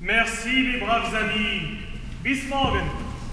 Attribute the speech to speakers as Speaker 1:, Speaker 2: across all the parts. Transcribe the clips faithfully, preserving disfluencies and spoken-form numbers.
Speaker 1: Merci, mes braves amis. Bis morgen.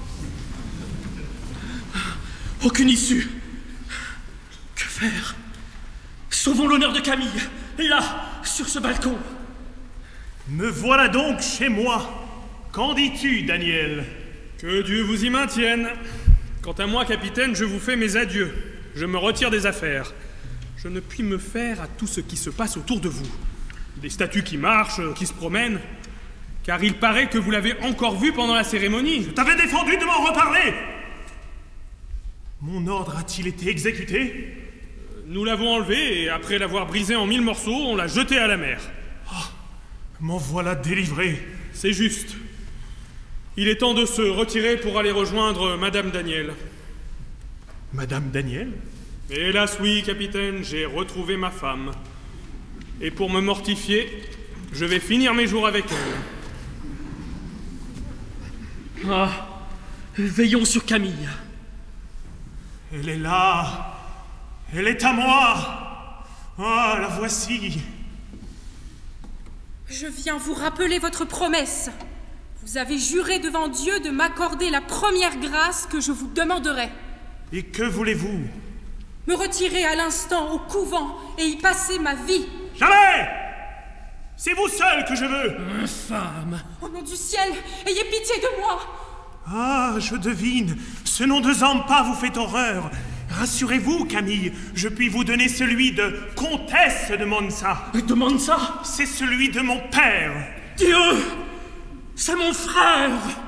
Speaker 2: Aucune issue. Que faire? Sauvons l'honneur de Camille, là, sur ce balcon.
Speaker 1: Me voilà donc chez moi. Qu'en dis-tu, Daniel?
Speaker 3: Que Dieu vous y maintienne. Quant à moi, capitaine, je vous fais mes adieux. Je me retire des affaires. Je ne puis me faire à tout ce qui se passe autour de vous. Des statues qui marchent, qui se promènent. Car il paraît que vous l'avez encore vu pendant la cérémonie.
Speaker 1: Je t'avais défendu de m'en reparler. Mon ordre a-t-il été exécuté?
Speaker 3: Nous l'avons enlevé et après l'avoir brisé en mille morceaux, on l'a jeté à la mer.
Speaker 1: Oh, m'en voilà délivré.
Speaker 3: C'est juste. Il est temps de se retirer pour aller rejoindre Madame Daniel.
Speaker 1: Madame Daniel?
Speaker 3: Hélas oui, capitaine, j'ai retrouvé ma femme. Et pour me mortifier, je vais finir mes jours avec elle.
Speaker 2: Ah, veillons sur Camille.
Speaker 1: Elle est là. Elle est à moi. Ah, la voici.
Speaker 4: Je viens vous rappeler votre promesse. Vous avez juré devant Dieu de m'accorder la première grâce que je vous demanderai.
Speaker 1: Et que voulez-vous?
Speaker 4: Me retirer à l'instant au couvent et y passer ma vie.
Speaker 1: Jamais! C'est vous seul que je veux.
Speaker 2: Infâme.
Speaker 4: Au nom du ciel, ayez pitié de moi.
Speaker 1: Ah, je devine. Ce nom de Zampa vous fait horreur. Rassurez-vous, Camille, je puis vous donner celui de comtesse de Monza.
Speaker 2: De Monza?
Speaker 1: C'est celui de mon père.
Speaker 2: Dieu! C'est mon frère!